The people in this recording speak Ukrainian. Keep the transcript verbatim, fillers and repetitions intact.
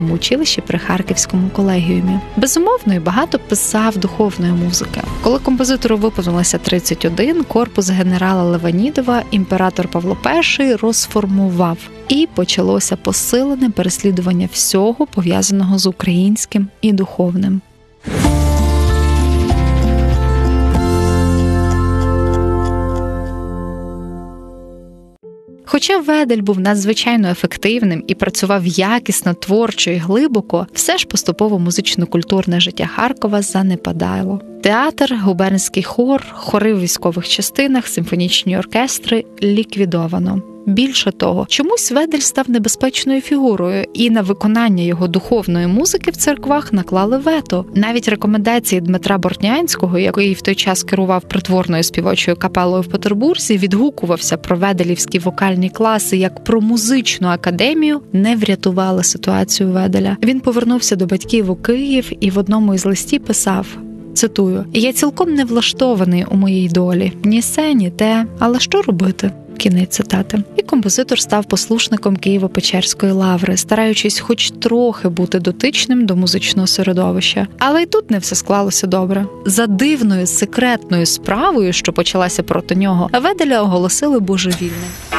училищі при Харківському колегіумі. Безумовно, і багато писав духовної музики. Коли композитору виповнилося тридцять один, корпус генерала Леванідова імператор Павло І розформував. І почалося посилене переслідування всього, пов'язаного з українським і духовним. Хоча Ведель був надзвичайно ефективним і працював якісно, творчо і глибоко, все ж поступово музично-культурне життя Харкова занепадало. Театр, губернський хор, хори в військових частинах, симфонічні оркестри ліквідовано. Більше того, чомусь Ведель став небезпечною фігурою, і на виконання його духовної музики в церквах наклали вето. Навіть рекомендації Дмитра Бортнянського, який в той час керував притворною співочою капелою в Петербурзі, відгукувався про веделівські вокальні класи як про музичну академію, не врятували ситуацію Веделя. Він повернувся до батьків у Київ і в одному із листів писав, цитую, «Я цілком не влаштований у моїй долі. Ні се, ні те. Але що робити?» Кінець цитати. І композитор став послушником Києво-Печерської лаври, стараючись хоч трохи бути дотичним до музичного середовища. Але й тут не все склалося добре. За дивною секретною справою, що почалася проти нього, Веделя оголосили божевільним.